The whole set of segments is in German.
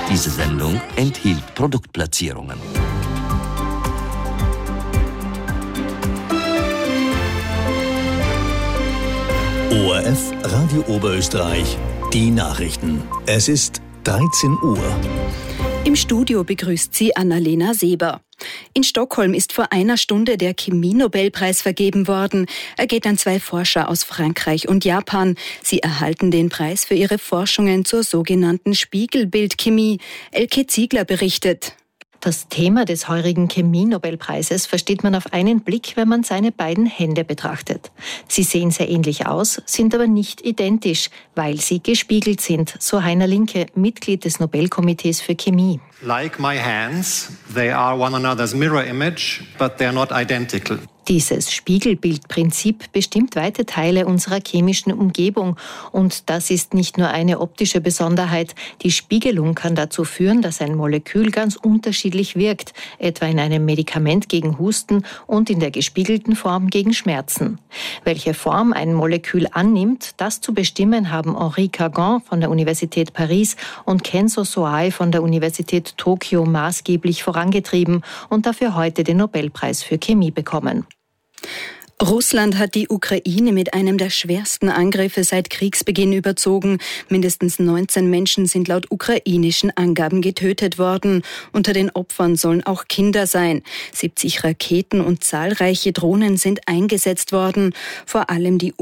Diese Sendung enthielt Produktplatzierungen. ORF Radio Oberösterreich, die Nachrichten. Es ist 13 Uhr. Im Studio begrüßt sie Annalena Seber. In Stockholm ist vor einer Stunde der Chemie-Nobelpreis vergeben worden. Er geht an 2 Forscher aus Frankreich und Japan. Sie erhalten den Preis für ihre Forschungen zur sogenannten Spiegelbildchemie. Elke Ziegler berichtet. Das Thema des heurigen Chemie-Nobelpreises versteht man auf einen Blick, wenn man seine beiden Hände betrachtet. Sie sehen sehr ähnlich aus, sind aber nicht identisch, weil sie gespiegelt sind, so Heiner Linke, Mitglied des Nobelkomitees für Chemie. Like my hands, they are one another's mirror image, but they're not identical. Dieses Spiegelbildprinzip bestimmt weite Teile unserer chemischen Umgebung. Und das ist nicht nur eine optische Besonderheit. Die Spiegelung kann dazu führen, dass ein Molekül ganz unterschiedlich wirkt, etwa in einem Medikament gegen Husten und in der gespiegelten Form gegen Schmerzen. Welche Form ein Molekül annimmt, das zu bestimmen haben Henri Kagan von der Universität Paris und Kenzo Soai von der Universität Tokio maßgeblich vorangetrieben und dafür heute den Nobelpreis für Chemie bekommen. Russland hat die Ukraine mit einem der schwersten Angriffe seit Kriegsbeginn überzogen. Mindestens 19 Menschen sind laut ukrainischen Angaben getötet worden. Unter den Opfern sollen auch Kinder sein. 70 Raketen und zahlreiche Drohnen sind eingesetzt worden. Vor allem die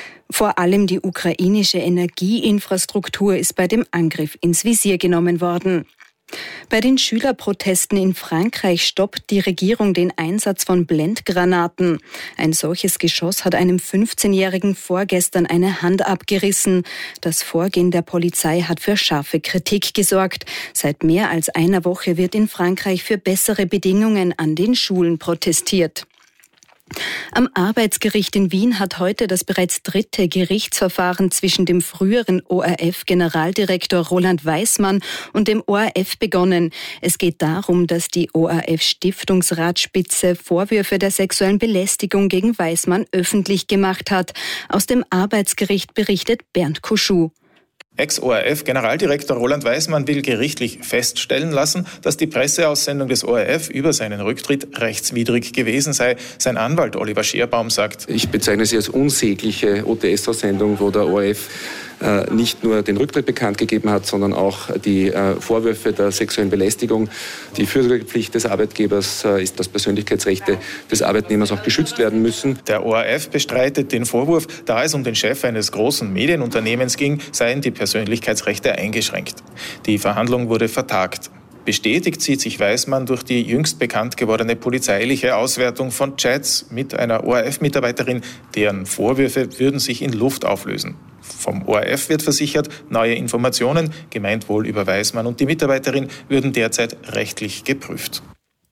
ukrainische Energieinfrastruktur ist bei dem Angriff ins Visier genommen worden. Bei den Schülerprotesten in Frankreich stoppt die Regierung den Einsatz von Blendgranaten. Ein solches Geschoss hat einem 15-Jährigen vorgestern eine Hand abgerissen. Das Vorgehen der Polizei hat für scharfe Kritik gesorgt. Seit mehr als einer Woche wird in Frankreich für bessere Bedingungen an den Schulen protestiert. Am Arbeitsgericht in Wien hat heute das bereits 3. Gerichtsverfahren zwischen dem früheren ORF-Generaldirektor Roland Weismann und dem ORF begonnen. Es geht darum, dass die ORF-Stiftungsratsspitze Vorwürfe der sexuellen Belästigung gegen Weismann öffentlich gemacht hat. Aus dem Arbeitsgericht berichtet Bernd Kuschuh. Ex-ORF-Generaldirektor Roland Weismann will gerichtlich feststellen lassen, dass die Presseaussendung des ORF über seinen Rücktritt rechtswidrig gewesen sei. Sein Anwalt Oliver Scherbaum sagt: Ich bezeichne sie als unsägliche OTS-Aussendung, wo der ORF nicht nur den Rücktritt bekannt gegeben hat, sondern auch die Vorwürfe der sexuellen Belästigung. Die Fürsorgepflicht des Arbeitgebers ist, dass Persönlichkeitsrechte des Arbeitnehmers auch geschützt werden müssen. Der ORF bestreitet den Vorwurf, da es um den Chef eines großen Medienunternehmens ging, seien die Persönlichkeitsrechte eingeschränkt. Die Verhandlung wurde vertagt. Bestätigt sieht sich Weismann durch die jüngst bekannt gewordene polizeiliche Auswertung von Chats mit einer ORF-Mitarbeiterin, deren Vorwürfe würden sich in Luft auflösen. Vom ORF wird versichert, neue Informationen, gemeint wohl über Weismann und die Mitarbeiterin, würden derzeit rechtlich geprüft.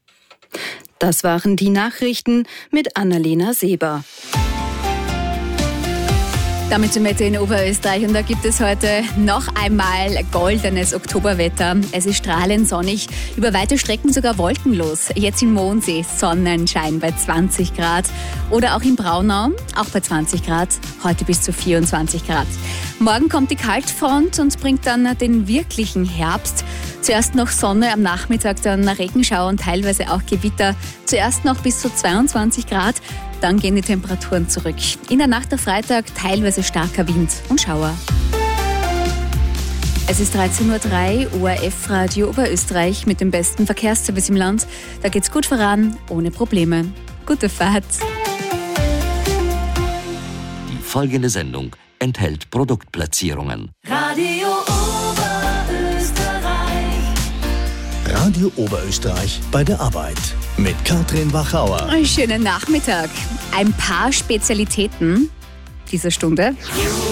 Das waren die Nachrichten mit Annalena Seber. Damit zum Wetter in Oberösterreich und da gibt es heute noch einmal goldenes Oktoberwetter. Es ist strahlend sonnig, über weite Strecken sogar wolkenlos. Jetzt in Mondsee Sonnenschein bei 20 Grad oder auch in Braunau, auch bei 20 Grad, heute bis zu 24 Grad. Morgen kommt die Kaltfront und bringt dann den wirklichen Herbst. Zuerst noch Sonne, am Nachmittag dann Regenschauer und teilweise auch Gewitter. Zuerst noch bis zu 22 Grad. Dann gehen die Temperaturen zurück. In der Nacht auf Freitag teilweise starker Wind und Schauer. Es ist 13.03 Uhr, ORF Radio Oberösterreich mit dem besten Verkehrsservice im Land. Da geht's gut voran, ohne Probleme. Gute Fahrt. Die folgende Sendung enthält Produktplatzierungen. Radio Oberösterreich bei der Arbeit mit Katrin Wachauer. Schönen Nachmittag. Ein paar Spezialitäten dieser Stunde.